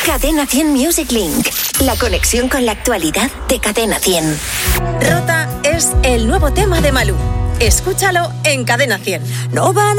Cadena 100 Music Link. La conexión con la actualidad de Cadena 100. Rota es el nuevo tema de Malú. Escúchalo en Cadena 100. No van